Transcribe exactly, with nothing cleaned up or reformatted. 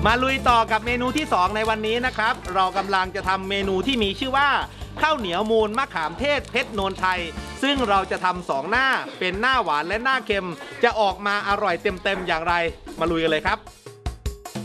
มาลุยต่อกับเมนูที่สองในวันนี้นะครับเรากำลังจะทำเมนูที่มีชื่อว่าข้าวเหนียวมูลมะขามเทศเพชรโนนไทยซึ่งเราจะทำสองหน้าเป็นหน้าหวานและหน้าเค็มจะออกมาอร่อยเต็มๆอย่างไรมาลุยกันเลยครับ